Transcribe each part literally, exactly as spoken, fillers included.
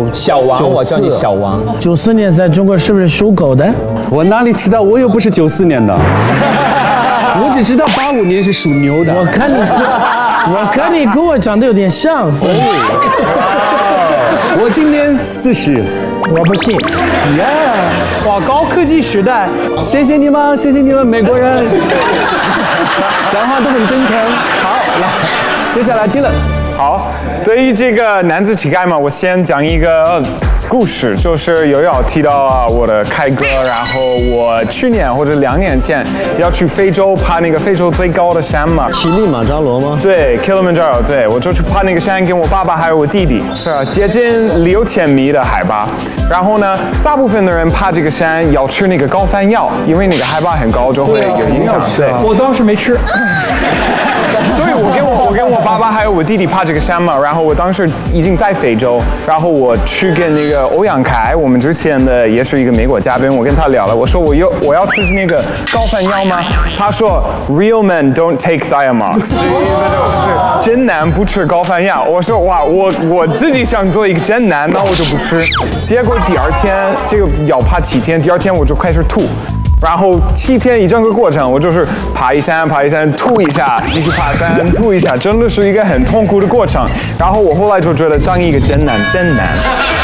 小王，我叫你小王。 九四年在中国是不是属狗的？ 我哪里知道？我又不是九四年的，我只知道八五年是属牛的。 我看你，我看你跟我长得有点像，所以。 我今年四十。 我不信。 呀， 哇，高科技时代。 谢谢你们，谢谢你们，美国人，讲话都很真诚。好，来，接下来 Dylan。 好，对于这个男子乞丐嘛，我先讲一个故事，就是有要提到啊我的凯哥，然后我去年或者两年前要去非洲爬那个非洲最高的山嘛， 乞力马扎罗吗？ 对 ，Kilimanjaro， 对，我就去爬那个山，跟我爸爸还有我弟弟，是吧？接近六千米的海拔。然后呢，大部分的人爬这个山要吃那个高反药，因为那个海拔很高就会有影响。对， 我当时没吃。 所以我跟我我跟我爸爸还有我弟弟爬这个山嘛，然后我当时已经在非洲，然后我去跟那个欧阳凯，我们之前的也是一个美国嘉宾，我跟他聊了，我说我有我要吃那个高反药吗？他说 Real men don't take Diamox， 意思就是真男不吃高反药。我说哇，我我自己想做一个真男，那我就不吃。结果第二天这个要爬七天，第二天我就开始吐。然后七天一整个过程，我就是爬一山爬一山，吐一下，继续爬山，吐一下，真的是一个很痛苦的过程。然后我后来就觉得当一个真男真男，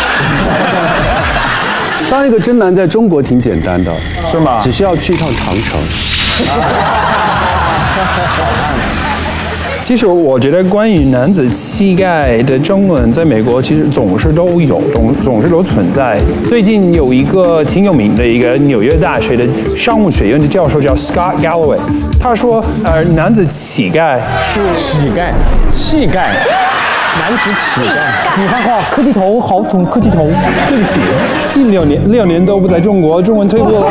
当一个真男在中国挺简单的， 是吗？ 只需要去一趟长城。 其实我觉得关于男子气概的争论，在美国其实总是都有，总总是都存在。最近有一个挺有名的一个纽约大学的商务学院的教授叫 Scott Galloway， 他说，呃，男子乞丐是乞丐，乞丐，男子乞丐。你看话，磕地头，好懂磕地头。 对不起，近六年六年都不在中国，中文退步了。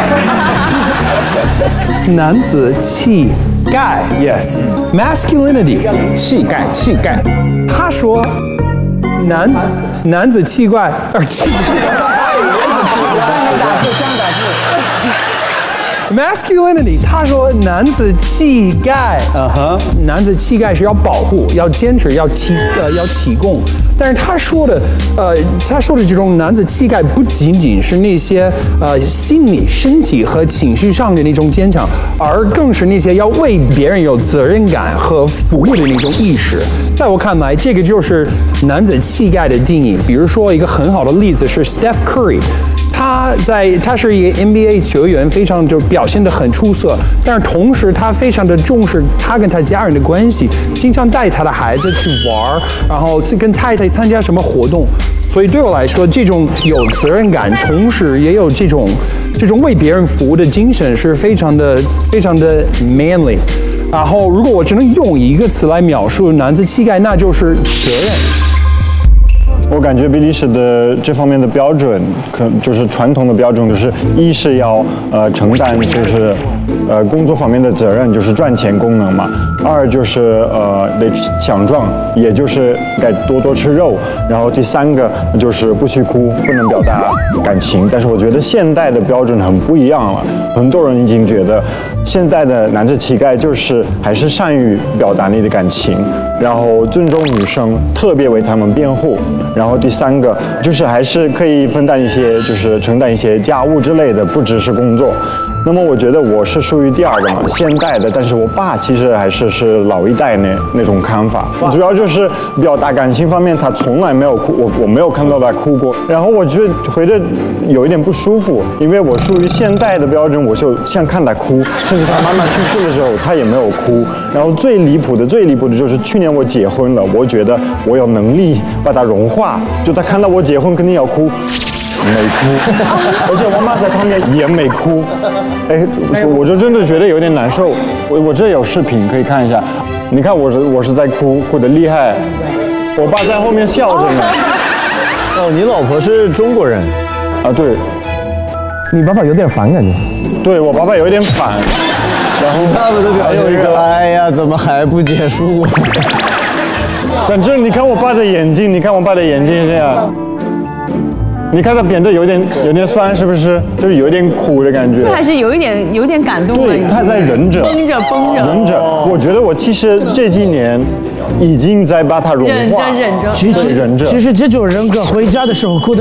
男子气概 ，yes， masculinity， 气概，气概。 他说，男男子气概，而气。masculinity， 他说男子气概， 嗯哼， 男子气概是要保护、要坚持、要提呃要提供。但是他说的，呃，他说的这种男子气概不仅仅是那些呃心理、身体和情绪上的那种坚强，而更是那些要为别人有责任感和服务的那种意识。在我看来，这个就是男子气概的定义。比如说，一个很好的例子是 Steph Curry。他在他是一个 N B A 球员，非常就表现得很出色，但是同时他非常的重视他跟他家人的关系，经常带他的孩子去玩，然后跟太太参加什么活动。所以对我来说，这种有责任感，同时也有这种这种为别人服务的精神，是非常的非常的 manly。然后，如果我只能用一个词来描述男子气概，那就是责任。 我感觉比利时的这方面的标准，可就是传统的标准，就是一是要呃承担就是呃工作方面的责任，就是赚钱功能嘛；二就是呃得强壮，也就是该多多吃肉；然后第三个就是不许哭，不能表达感情。但是我觉得现代的标准很不一样了，很多人已经觉得现代的男子气概就是还是善于表达你的感情，然后尊重女生，特别为她们辩护。然后第三个就是还是可以分担一些，就是承担一些家务之类的，不只是工作。那么我觉得我是属于第二个嘛，现代的，但是我爸其实还是是老一代那那种看法，主要就是表达感情方面，他从来没有哭，我我没有看到他哭过。然后我觉得回着有一点不舒服，因为我属于现代的标准，我就想看他哭，甚至他妈妈去世的时候，他也没有哭。然后最离谱的，最离谱的就是去年我结婚了，我觉得我有能力把它融化，就他看到我结婚肯定要哭。没哭，而且我妈在旁边也没哭，哎，我就真的觉得有点难受。我我这有视频可以看一下，你看我是我是在哭，哭得厉害，我爸在后面笑着呢。 哦，你老婆是中国人啊？对。 你爸爸有点烦感觉。 对，我爸爸有点烦。然后爸爸的表情是，哎呀，怎么还不结束？ 反正你看我爸的眼睛，你看我爸的眼睛这样。你看他扁的有点有点酸，是不是？就是有点苦的感觉。 就还是有一点有点感动了。 对，他在忍着， 绷着绷着， 忍着。我觉得我其实这几年已经在把它融化， 忍着忍着， 其实忍着。 其实这种人格回家的时候哭的。